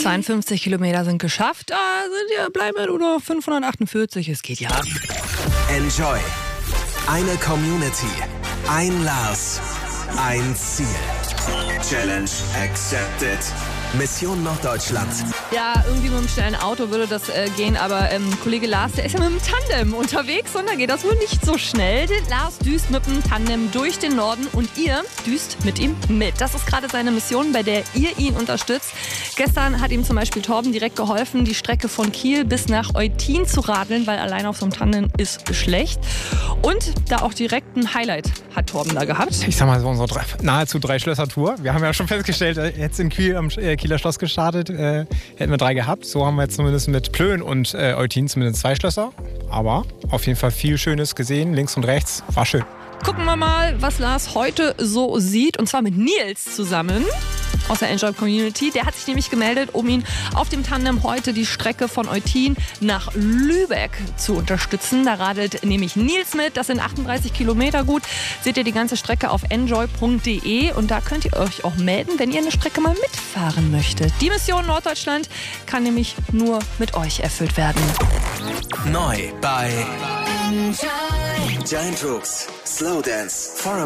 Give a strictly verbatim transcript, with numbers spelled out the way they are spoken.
zweiundfünfzig Kilometer sind geschafft, da sind ja, bleiben ja nur noch fünfhundertachtundvierzig. Es geht ja. Enjoy. Eine Community. Ein Lars. Ein Ziel. Challenge accepted. Mission Norddeutschland. Ja, irgendwie mit einem schnellen Auto würde das äh, gehen, aber ähm, Kollege Lars, der ist ja mit dem Tandem unterwegs und da geht das wohl nicht so schnell. Denn Lars düst mit dem Tandem durch den Norden und ihr düst mit ihm mit. Das ist gerade seine Mission, bei der ihr ihn unterstützt. Gestern hat ihm zum Beispiel Torben direkt geholfen, die Strecke von Kiel bis nach Eutin zu radeln, weil alleine auf so einem Tandem ist schlecht. Und da auch direkt ein Highlight hat Torben da gehabt. Ich sag mal so unsere drei, nahezu drei Schlösser-Tour. Wir haben ja schon festgestellt, jetzt in Kiel am äh, Kieler Schloss gestartet, äh, hätten wir drei gehabt. So haben wir jetzt zumindest mit Plön und äh, Eutin zumindest zwei Schlösser. Aber auf jeden Fall viel Schönes gesehen, links und rechts. War schön. Gucken wir mal, was Lars heute so sieht. Und zwar mit Nils zusammen aus der Enjoy Community. Der hat sich nämlich gemeldet, um ihn auf dem Tandem heute die Strecke von Eutin nach Lübeck zu unterstützen. Da radelt nämlich Nils mit. Das sind achtunddreißig Kilometer gut. Seht ihr die ganze Strecke auf enjoy punkt de. Und da könnt ihr euch auch melden, wenn ihr eine Strecke mal mitfahren möchtet. Die Mission Norddeutschland kann nämlich nur mit euch erfüllt werden. Neu bei Enjoy. Giant Rooks. Slow Dance. For a